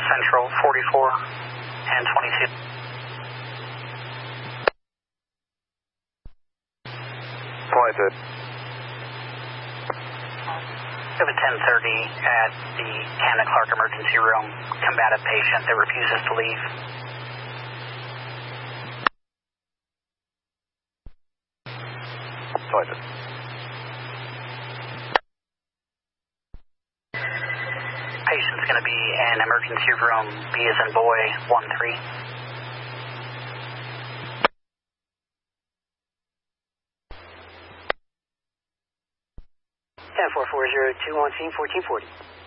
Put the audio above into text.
Central 44 and 22. Pointed. We have a 10:30 at the Canada Clark emergency room. Combative patient that refuses to leave. Pointed. Patient's going to be in emergency room B as in boy 13. 10-440, 2 on scene, 1440.